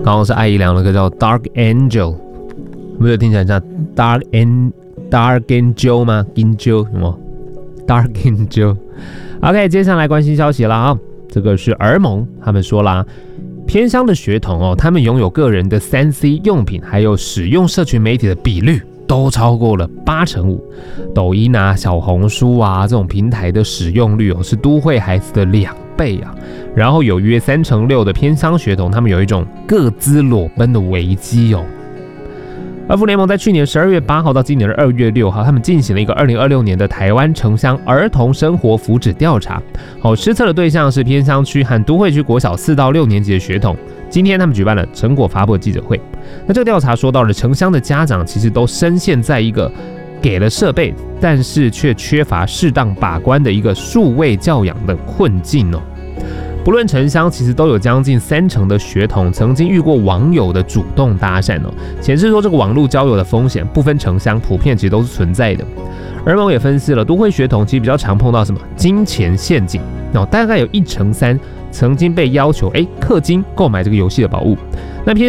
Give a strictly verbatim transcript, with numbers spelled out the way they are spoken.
刚刚是艾怡良的歌叫 Dark Angel， 不是听起来像 Dark An Dark Angel 吗 ？Angel 什么 ？Dark Angel。OK， 接下来关心消息啦啊，这个是儿盟，他们说啦，偏乡的学童哦，他们拥有个人的 三 C 用品，还有使用社群媒体的比率都超过了八成五。抖音啊、小红书啊这种平台的使用率哦，是都会孩子的两倍啊。然后有约三成六的偏乡学童，他们有一种各自裸奔的危机哦。儿福联盟在去年十二月八号到今年的二月六号，他们进行了一个二零二六年的台湾城乡儿童生活福祉调查。好，施测的对象是偏乡区和都会区国小四到六年级的学童。今天他们举办了成果发布记者会。那这个调查说到了城乡的家长其实都深陷在一个给了设备，但是却缺乏适当把关的一个数位教养的困境哦。不论城乡，其实都有将近三成的学童曾经遇过网友的主动搭讪哦，显示说这个网络交友的风险不分城乡，普遍其实都是存在的。儿盟也分析了，都会学童其实比较常碰到什么金钱陷阱哦，大概有一成三曾经被要求哎氪金购买这个游戏的宝物。那偏